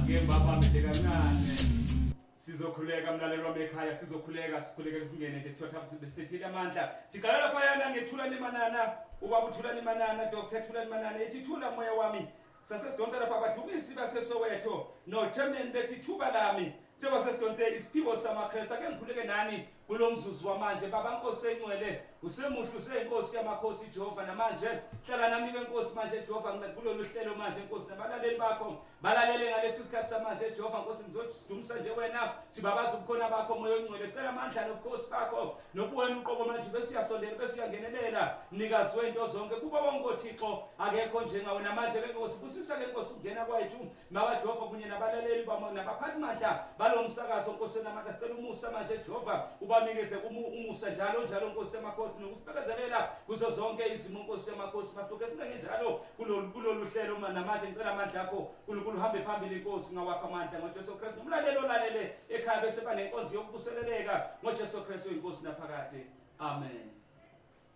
ngemva kwamanje kancane sizokhuleka mlaleli wami ekhaya sikhuleka singene nje sithotha sithile amandla sigala lapha yana ngethula nemanana ubaba uthula nemanana Dr. Thula nemanana ethi thula moya wami sasesidonsa lapha abadumisi baseSoweto no chairman bethi thuba lami njengoba sesidonse isiphiwo samaKristu ake ngikhuleke nani kulomzuzu wamanje baba Nkosi engcwele usemuhle useyinkosi yamakhosi Jehova namanje hlala nami ke Nkosi manje Jehova kulolu hlelo manje Nkosi nabalaleli bakho balalele ngalesi sikhathi samanje Jehova Nkosi ngizosidumisa nje wena sibabaza ukukhona bakho moya ongcwele sicela amandla nobukhosi bakho nobuwena uqobo manje besiyasondela besiyangenelela nikazi wento zonke kuba bonke oThixo akekho njengawe namanje ke Nkosi busisa ke Nkosi ukungena kwethu maba Jehova kunye nabalaleli bamo nabaphathi mandla balomsakazo Nkosi namandla sicela umusa manje Jehova ubanikeze umusa njalo Nkosi yamakhosi nokusibekezelela kuzo zonke izimo Nkosi yamakhosi masibuke sinenge njalo kulolu hlelo namanje ngicela amandla akho uNkulunkulu uhambe phambili Nkosi ngawakha amandla ngoJesu Kristu umlalelo olalele ekhaya bese banenkonzo yokuvuseleleka ngoJesu Kristu inkosi naphakade amen.